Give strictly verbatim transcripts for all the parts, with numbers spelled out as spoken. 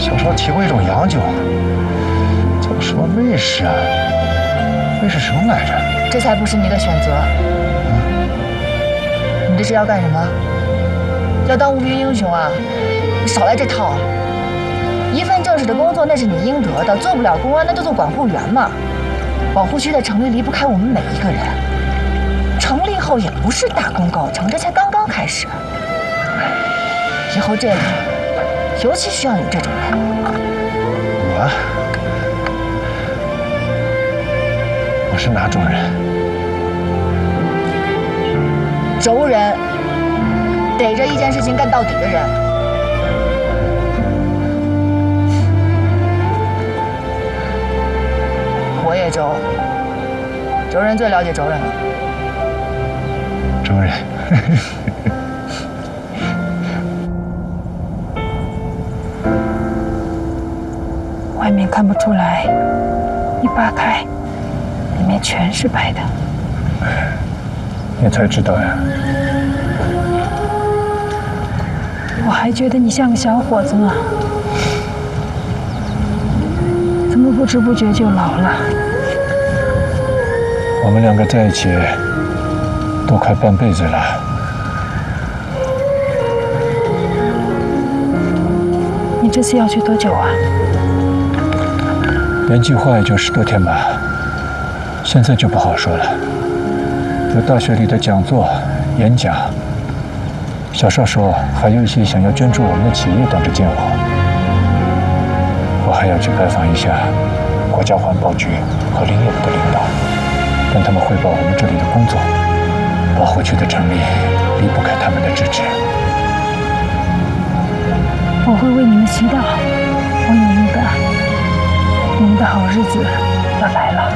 小时候提过一种洋酒，叫什么卫士啊？卫士什么来着？ 这才不是你的选择。 嗯， 你这是要干什么？要当无名英雄啊？你少来这套！一份正式的工作那是你应得的，做不了公安那就做管护员嘛。保护区的成立离不开我们每一个人，成立后也不是大功告成，这才刚刚开始。以后这里尤其需要你这种人。 我，我是哪种人？ 轴人，逮着一件事情干到底的人。我也轴，轴人最了解轴人了。 轴人。 外面看不出来，一扒开，里面全是白的。 你才知道呀。 我还觉得你像个小伙子呢，怎么不知不觉就老了？ 我们两个在一起都快半辈子了。 你这次要去多久啊？ 原计划也就十多天吧，现在就不好说了。有大学里的讲座、演讲，小邵说还有一些想要捐助我们的企业等着见我。我还要去拜访一下国家环保局和林业部的领导，跟他们汇报我们这里的工作。保护区的成立离不开他们的支持。 我会为你们祈祷，我明白，你们的好日子要来了。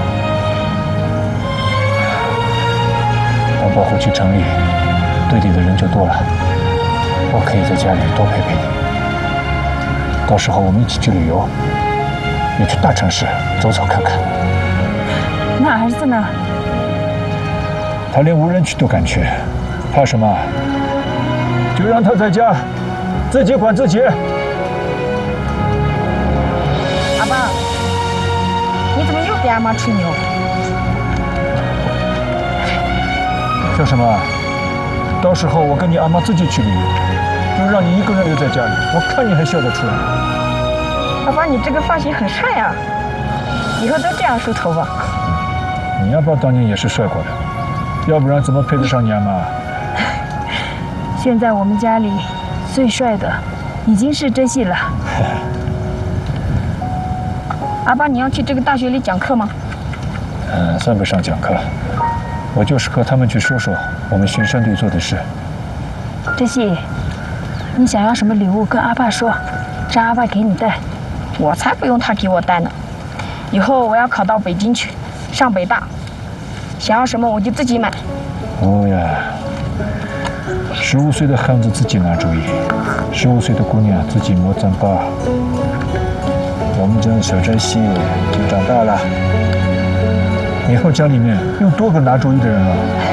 等保护区成立，队里的人就多了，我可以在家里多陪陪你。到时候我们一起去旅游，也去大城市走走看看。 那儿子呢？ 他连无人区都敢去，怕什么？就让他在家自己管自己。 阿爸，你怎么又给阿妈吹牛？ 叫什么？到时候我跟你阿妈自己去旅游，就让你一个人留在家里，我看你还笑得出来。 阿爸，你这个发型很帅啊，以后都这样梳头发。 你阿爸当年也是帅过的，要不然怎么配得上你阿妈？ 现在我们家里最帅的已经是真系了。 阿爸，你要去这个大学里讲课吗？ 嗯，算不上讲课，我就是和他们去说说我们巡山队做的事。 真系，你想要什么礼物跟阿爸说，让阿爸给你带。 我才不用他给我带呢，以后我要考到北京去，上北大，想要什么我就自己买。 哦呀，十五岁的汉子自己拿主意，十五岁的姑娘自己摸糌粑。我们这样小珍惜就长大了，以后家里面有多个拿主意的人了。